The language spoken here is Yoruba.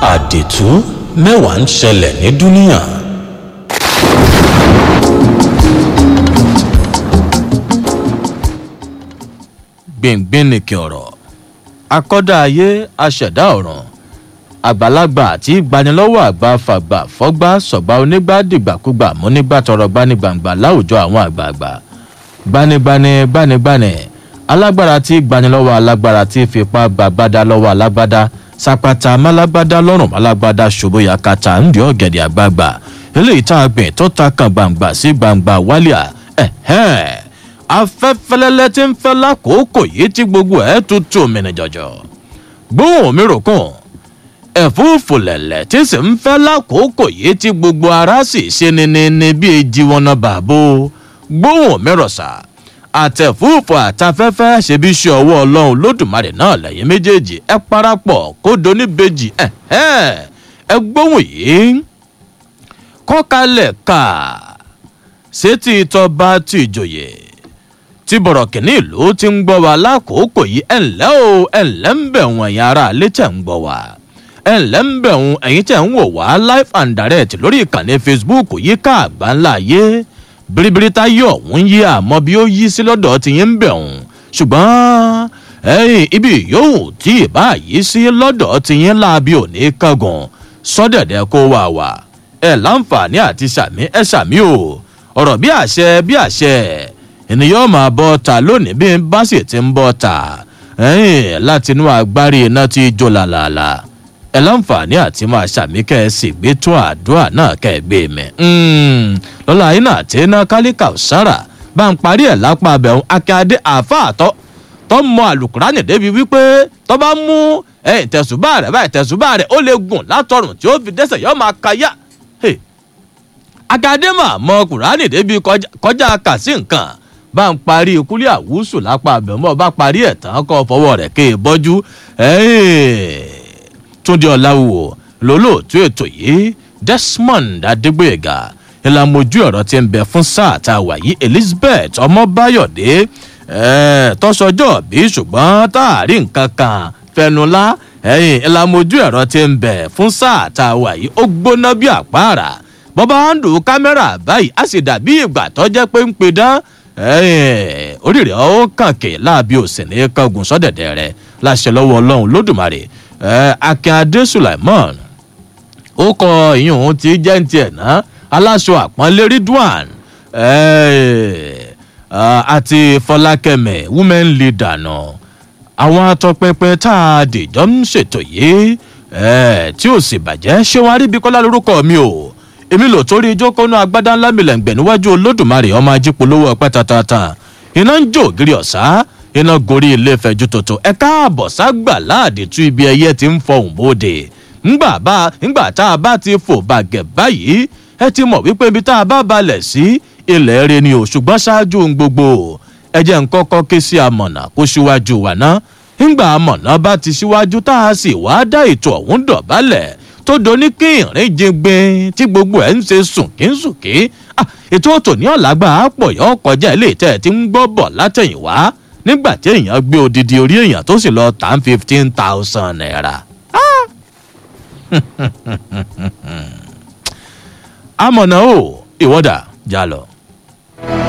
àdìtú mẹ́wàá ń ṣẹlẹ̀ ní dúníà. gbìngbìnìkì ọ̀rọ̀ akọ́dá ayé aṣẹ̀dá ọ̀ràn àgbàlagbà àti gbanilọ́wọ́ àgbà fàgbà fọ́gbà sọ̀gbà onígbà dìgbàkúgbà múnígbà tọrọ gbanigbàǹgbà láwùjọ àwọn àgbààgbà gbanigbani alágbára tí gbanilọ́wọ́ alágbára tí fipá gbàgbádá lọ́wọ́ alágbádá sapata málágbádá lọ́rùn málágbádá ṣòbóyà kàtà ń di ọ̀gẹ̀dẹ̀ àgbààgbà eléyìí tá a gbìn tó ta kan gbàǹgbà sí gbàǹgbà wálíà afẹ́fẹ́lẹ́lẹ́ tí ń fẹ́ lákòókò yìí tí gbogbo ẹ̀ tutù mìíràn jọjọ gbóhùn mi rò kàn ẹ̀fúùfù lẹ̀lẹ̀ tí sì ń fẹ́ lákòókò yìí tí gbogbo ara sì ṣe ní bí èjì wọn náà bàbó gbóhùn mi rọ̀ sà àtẹ̀fúùfù àtafẹ́fẹ́ ṣe bí iṣẹ́ ọwọ́ ọlọ́run lódùmarè náà lẹ́yìn méjèèjì ẹ parapọ̀ kó doníbejì ẹ gbóhùn yìí kọ́kalẹ̀ kà sétí ìtọ́ba tí ìjòyè tí bọ̀rọ̀kìnní ìlú ti ń gbọ́ wa lákòókò yìí ẹ̀ǹlẹ́ o ẹ̀ǹlẹ́ ń bẹ̀ wọ̀n ẹ̀yìn ara alẹ́ tẹ̀ ń gbọ́ wa ẹ̀ǹlẹ́ ń bẹ̀ wọ̀n ẹ̀yìn tẹ̀ ń wò wá live and direct lórí ìkànnì Facebook yìí ká àgbà ńlá yé biribiri táyé ọ̀hún yí àmọ́ bí ó yí sí lọ́dọ̀ ti yín ń bẹ̀ wọ̀n ṣùgbọ́n ẹ̀yìn ibi yòówù tí ìbá yí sí lọ́dọ̀ ti yín láabi òní kángan sọ́dẹ̀dẹ̀ kó wà ẹ̀ láǹfààní àti sàmí ẹ̀ sàmí o ọ̀rọ̀ bí àṣẹ ènìyàn máa bọ́ ta lónìí bí bá sì ti ń bọ́ ta látinú agbárí iná tí jó làlàlà ẹ láǹfààní àti máa ṣàmìkẹ́ sì gbé tó àdúrà náà kẹ́ẹ̀gbé mi. lọ́la iná àti iná kálíkà sára bá ń parí ẹ̀ lápá abẹ́hùn akíndé àáfàá tó mọ àlùkùránì débi wípé tó bá mú ìtẹ̀sùbá rẹ̀ ó lè gùn látọrùn tí ó fi dẹ́sẹ̀ yọ máa kayá. akíndé mà mọ kùránì débi kọjá kà sí nǹkan bá ń parí kúlẹ̀ àwùsù lápá abẹ́mọ́ bá parí ẹ̀ tán kọ́ fọwọ́ rẹ̀ ké e bọ́jú túndé ọ̀làwò lólóòtú ètò yìí Desmond Adégbóyèga ìlàmójú ọ̀rọ̀ tí ń bẹ fún sáà tá a wà yìí Elizabeth Ọmọbáyọ̀dé tọ́sọjọ́ bí ṣùgbọ́n táàrí nǹkan kan fẹnulá ìlàmójú ọ̀rọ̀ tí ń bẹ fún sáà tá a wà yìí ó gbóná bí àpáàrà bọ́bá ń dùn kámẹ́rà báyìí á sì dàbí ìgbà tó jẹ́ pé ń pidán orí rẹ̀ ó kànkè láàbí òsìní kángun sọ́dẹ̀dẹ̀ rẹ̀ láṣẹ lọ́wọ́ ọlọ́run lódùmarè akíndé Sulaiman ó kọ ìyún tí jẹ́ ń tiẹ̀ ná aláṣọ àpọ́nlé Ridwan àti Fọlákẹ́mi women leader náà àwọn atọpinpin tá a dìjọ́ ń ṣètò yìí tí ò sì bàjẹ́ ṣé wọ́n á rí ibi kọ́lá lórúkọ mi o èmi lò torí ìjókòónú agbádá ńlá mi lẹ́ǹgbẹ̀ níwájú olódùmarè ọmọ ajípolówó ọpẹ́ tatata iná ń jó ògiri ọ̀sá iná gorí ilé ìfẹ́jú tuntun ẹ káàbọ̀ ságbà láàdì tú ibi ẹyẹ ti ń fọhùn bóde ńgbà tá a bá ti fò bàgẹ̀ báyìí ẹ ti mọ̀ wípé ibi tá a bá balẹ̀ sí ilẹ̀ rẹ ni o ṣùgbọ́n ṣáájú ohun gbogbo ẹ jẹ́ ń kọ́kọ́ ké sí amọ̀nà kó síwájú wa ná ńgbà amọ̀nà bá ti síwájú tá a sì wá dá ètò ọ̀hún dọ̀bálẹ̀ tó doni kí ìrìn jẹgbẹ́ tí gbogbo ẹ̀ ń ṣe sùnkínsùnkí ètò òtò ní ọ̀làgbà àpọ̀ yọ kọjá ilé ìtẹ́ tí ń gbọ́ bọ̀ látẹ̀yìnwá nígbà tí èèyàn gbé odidi orí èèyàn tó sì lọ tàn 15,000 naira. amọ̀nà o ìwọ́dà já lọ.